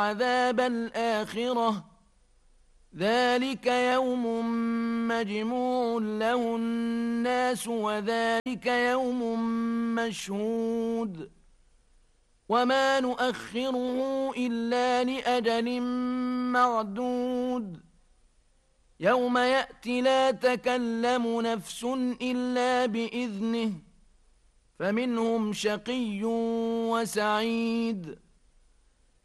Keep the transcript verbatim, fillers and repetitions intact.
عذاب الآخرة ذلك يوم مجموع له الناس وذلك يوم مشهود وما نؤخره إلا لأجل معدود يوم يأتي لا تكلم نفس إلا بإذنه فمنهم شقي وسعيد